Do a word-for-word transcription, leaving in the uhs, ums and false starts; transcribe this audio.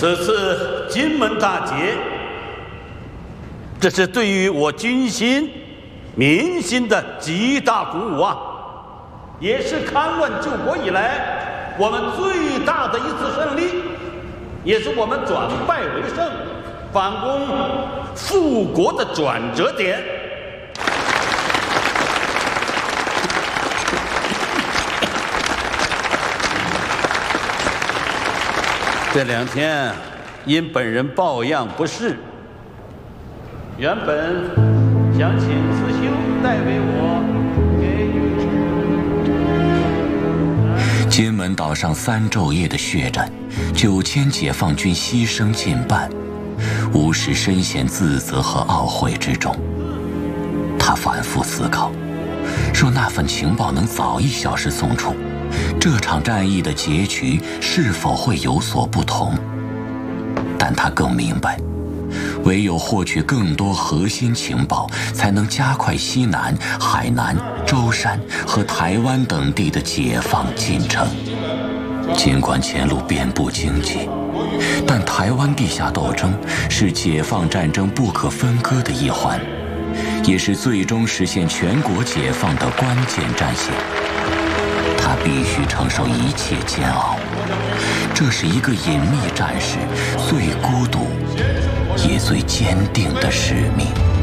此次金门大捷，这是对于我军心、民心的极大鼓舞啊，也是戡乱救国以来我们最大的一次胜利，也是我们转败为胜、反攻复国的转折点。这两天因本人抱恙不适，原本想请慈修代为我给予。 金门岛上三昼夜的血战，九千解放军牺牲近半，吴石深陷自责和懊悔之中。他反复思考，若那份情报能早一小时送出，这场战役的结局是否会有所不同？但他更明白，唯有获取更多核心情报，才能加快西南、海南、舟山和台湾等地的解放进程。尽管前路遍布荆棘，但台湾地下斗争是解放战争不可分割的一环，也是最终实现全国解放的关键战线。他必须承受一切煎熬，这是一个隐秘战士最孤独也最坚定的使命。